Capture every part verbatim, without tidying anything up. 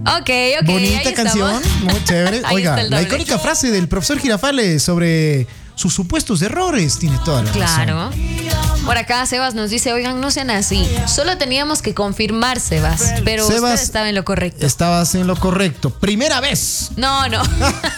Ok, ok. Bonita ahí canción, estamos. muy chévere. Ahí Oiga, está el la doble. icónica frase del profesor Girafales sobre sus supuestos errores tiene toda la razón. Claro. Por acá Sebas nos dice, oigan, no sean así. Solo teníamos que confirmar, Sebas. Pero Sebas, usted estaba en lo correcto. Estabas en lo correcto. Primera vez. No, no.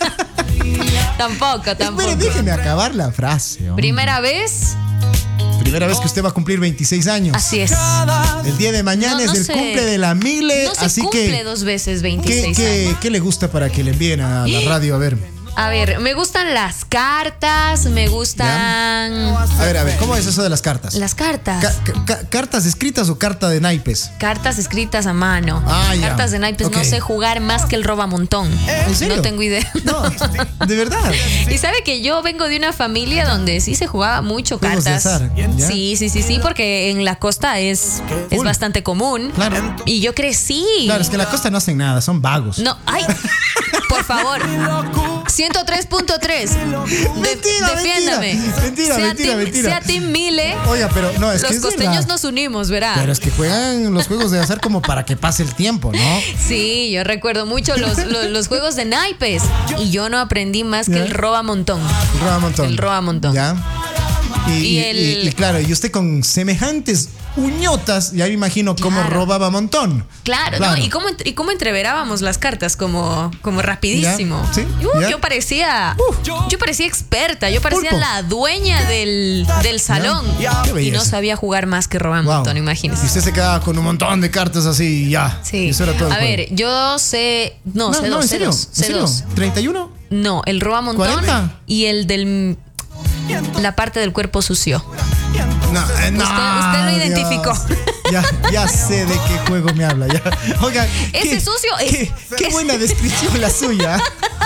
Tampoco, tampoco. Espere, déjeme acabar la frase. hombre. Primera vez. Primera vez que usted va a cumplir veintiséis años. Así es. El día de mañana No, no es el se- cumple de la Mile. No se así cumple que, dos veces ¿qué, veintiséis qué, años. qué le gusta para que le envíen a la radio? A ver. A ver, me gustan las cartas, me gustan... A ver, a ver, ¿cómo es eso de las cartas? Las cartas. Ca- ca- ca- ¿Cartas escritas o carta de naipes? Cartas escritas a mano. Ah, ya. Cartas de naipes. Ok. No sé jugar más que el robamontón. ¿En serio? No tengo idea. No, de verdad. Y sabe que yo vengo de una familia donde sí se jugaba mucho Juegos de cartas. azar, ¿ya? Sí, sí, sí, sí, porque en la costa es, es Full. bastante común. Claro. Y yo crecí. Claro, es que en la costa no hacen nada, son vagos. No, ay, por favor. ciento tres punto tres. Mentira, Defiéndame. mentira. Mentira, sea mentira, team, mentira. Sea Team Mile. Oiga, pero no, es que Los es costeños verdad. nos unimos, ¿verdad? Pero es que juegan los juegos de azar como para que pase el tiempo, ¿no? Sí, yo recuerdo mucho los, los, los juegos de naipes. Y yo no aprendí más que ¿Ya? el robamontón. El roba montón. El roba montón. Ya. Y, Y y- el- y- y claro, y usted con semejantes uñotas, ya me imagino cómo Claro. robaba montón. Claro, ¿no? ¿Y cómo, y cómo entreverábamos las cartas como, como rapidísimo? Ya, sí, Uh, ya. yo parecía yo parecía experta, yo parecía Pulpo. la dueña del, del salón. Qué Y belleza. no sabía jugar más que robar Wow. montón, Y imagínese. usted se quedaba con un montón de cartas así y ya. Sí. Y eso era todo el A juego. ver, yo sé. No, No, C dos, no, en serio. C dos, ¿En C serio? dos. ¿treinta y uno? No, el roba montón ¿cuarenta? y el del. La parte del cuerpo sucio. No, eh, no, Usted- usted lo Dios. identificó. Ya, ya sé de qué juego me habla. Ya. Oiga, Ese qué- sucio es- Qué, qué es- buena descripción la suya.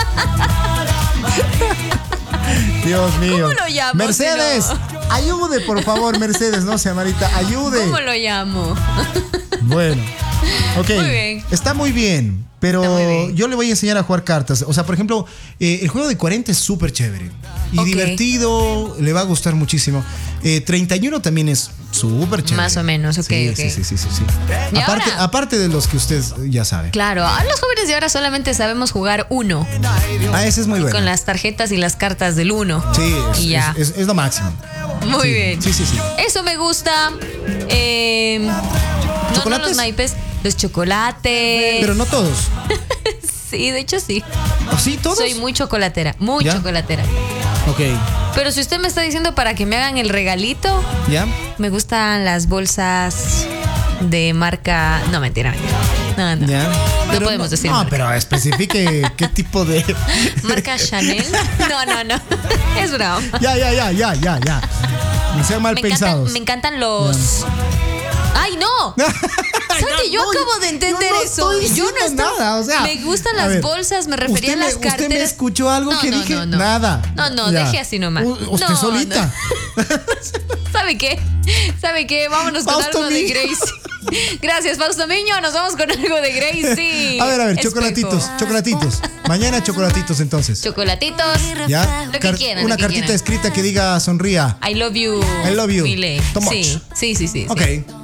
Dios mío. ¿Cómo lo llamo, Mercedes, si ayude, por favor, Mercedes, no sea Marita, ayude. ¿Cómo lo llamo? Bueno, ok. Muy bien. Está muy bien, pero Está muy bien. yo le voy a enseñar a jugar cartas. O sea, por ejemplo, eh, el juego de cuarenta es súper chévere y Ok. divertido, le va a gustar muchísimo. Eh, treinta y uno también es súper chévere. Más o menos, ok, sí, ok. Sí, sí, sí, sí, sí. ¿Y Aparte, ahora? aparte de los que usted ya sabe. Claro, a los jóvenes de ahora solamente sabemos jugar uno. Ah, ese es muy bueno. Con las tarjetas y las cartas del uno. Sí, es, Y ya. es- es- es lo máximo. Muy Sí, bien. Sí, sí, sí. Eso me gusta. Eh, no, no ¿Chocolates? los naipes, los chocolates. Pero no todos. Sí, de hecho sí. ¿O sí, todos? Soy muy chocolatera, muy ¿Ya? chocolatera. Ok, Pero si usted me está diciendo para que me hagan el regalito, ¿ya? me gustan las bolsas de marca. No, mentira, mentira. No, no. ¿Ya? No Pero podemos decir No, marca. pero especifique qué tipo de... ¿Marca Chanel? No, no, no. Es bravo. Ya, ya, ya, ya, ya, ya. No sean mal Me encantan, pensados. me encantan los. ¡Ay, no! ¿Sabes que yo no, acabo de entender yo no eso? estoy Yo no diciendo estoy. nada, o sea, me gustan a las ver, bolsas, me refería usted a me- las carteras. ¿Usted me escuchó algo No, que no, dije? no, no. Nada. No, no, Ya. deje así nomás. U- Usted No, solita. no. ¿Sabe qué? ¿Sabe qué? Vámonos con Fausto algo de Miño. Gracie. Gracias, Fausto Miño. Nos vamos con algo de Gracie. A ver, a ver, Espejo. chocolatitos, chocolatitos. Mañana chocolatitos entonces. Chocolatitos. ¿Ya? Lo que Car- quieran, Una lo que cartita quieran. escrita que diga sonría. I love you. I love you. Mile. Too much. Sí, sí, sí, sí. Ok. sí.